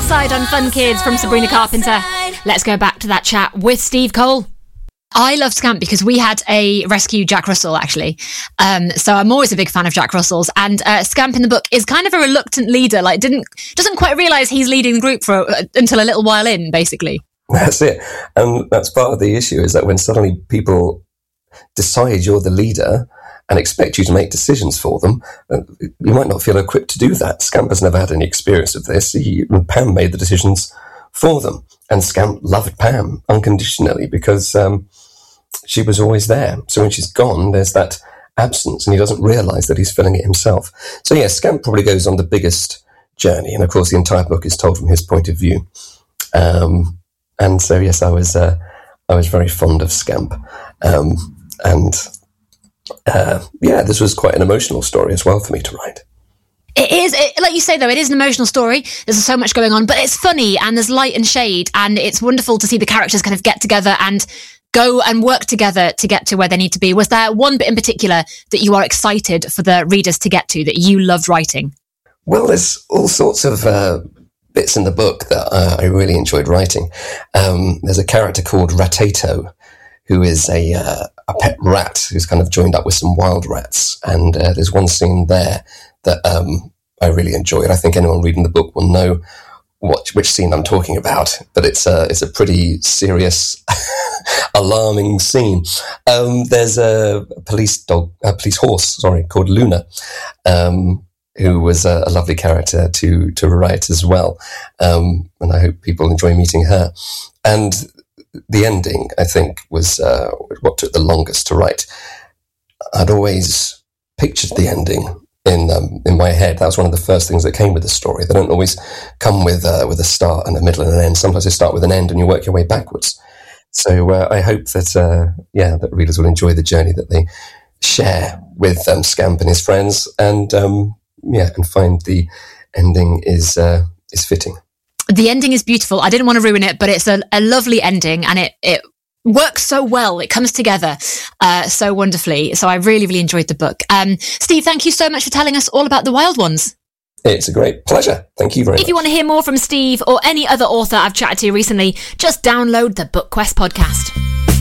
Outside on Fun Kids from Sabrina Carpenter. Let's go back to that chat with Steve Cole. I love Scamp because we had a rescue Jack Russell, actually. So I'm always a big fan of Jack Russell's. And Scamp in the book is kind of a reluctant leader, like doesn't quite realise he's leading the group until a little while in, basically. That's it. And that's part of the issue, is that when suddenly people decide you're the leader and expect you to make decisions for them, you might not feel equipped to do that. Scamp has never had any experience of this. Pam made the decisions for them. And Scamp loved Pam unconditionally because she was always there. So when she's gone, there's that absence and he doesn't realise that he's filling it himself. So yeah, Scamp probably goes on the biggest journey. And of course, the entire book is told from his point of view. And so, yes, I was very fond of Scamp. This was quite an emotional story as well for me to write. It is, like you say, though, it is an emotional story. There's so much going on, but it's funny and there's light and shade, and it's wonderful to see the characters kind of get together and go and work together to get to where they need to be. Was there one bit in particular that you are excited for the readers to get to, that you loved writing? Well, there's all sorts of bits in the book that I really enjoyed writing. There's a character called Ratato, who is a pet rat who's kind of joined up with some wild rats. And there's one scene there that I really enjoyed. I think anyone reading the book will know which scene I'm talking about, but it's a pretty serious, alarming scene. There's a police horse, called Luna, who was a lovely character to write as well. And I hope people enjoy meeting her. And the ending, I think, was what took the longest to write. I'd always pictured the ending in my head. That was one of the first things that came with the story. They don't always come with a start and a middle and an end. Sometimes they start with an end and you work your way backwards. So I hope that that readers will enjoy the journey that they share with Scamp and his friends, and find the ending is fitting. The ending is beautiful. I didn't want to ruin it, but it's a lovely ending, and it works so well. It comes together so wonderfully. So I really, really enjoyed the book. Steve, thank you so much for telling us all about The Wild Ones. It's a great pleasure. Thank you very much. If you want to hear more from Steve or any other author I've chatted to recently, just download the BookQuest podcast.